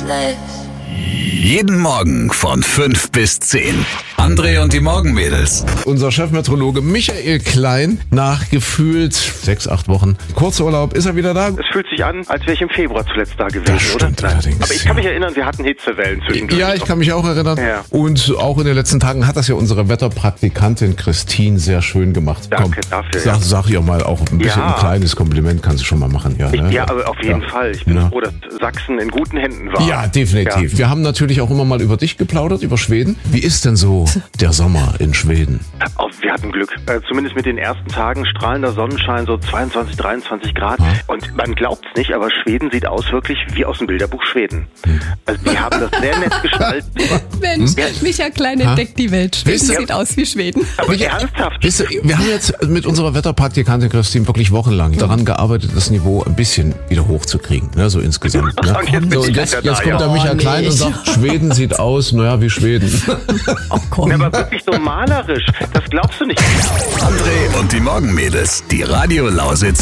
Jeden Morgen von 5 bis 10. André und die Morgenmädels. Unser Chefmeteorologe Michael Klein, nach gefühlt 6-8 Wochen Kurzurlaub, ist er wieder da? Es fühlt sich an, als wäre ich im Februar zuletzt da gewesen, Das stimmt oder? allerdings, Aber ich kann mich erinnern, wir hatten Hitzewellen zwischendurch. Ja, ich kann mich auch erinnern. Ja. Und auch in den letzten Tagen hat das ja unsere Wetterpraktikantin Christine sehr schön gemacht. Danke dafür, Sag ihr mal auch ein bisschen Ja. ein kleines Kompliment, kannst du schon mal machen. Ja, ne? Ja, aber auf jeden Fall. Ich bin Ja. froh, dass Sachsen in guten Händen war. Ja, definitiv. Ja. Wir haben natürlich auch immer mal über dich geplaudert, über Schweden. Wie ist denn so der Sommer in Schweden? Oh, wir hatten Glück. Zumindest mit den ersten Tagen strahlender Sonnenschein, so 22, 23 Grad. Ja. Und man glaubt es nicht, aber Schweden sieht aus wirklich wie aus dem Bilderbuch Schweden. Also die haben das sehr nett gestaltet. Mensch, Michael Klein entdeckt die Welt. Schweden Wisst ihr- sieht aus wie Schweden. Aber ernsthaft. Wisst ihr, wir haben jetzt mit unserer Wetterpraktikantin Christine wirklich wochenlang daran gearbeitet, das Niveau ein bisschen wieder hochzukriegen, ne, so insgesamt. Ne? Und jetzt bin So, ich und jetzt wieder da, kommt der ja. Michael Klein und sagt, Schweden sieht aus, naja, wie Schweden. Oh, komm. Ja, aber wirklich so malerisch. Das glaubst du nicht. André und die Morgenmädels. Die Radio Lausitz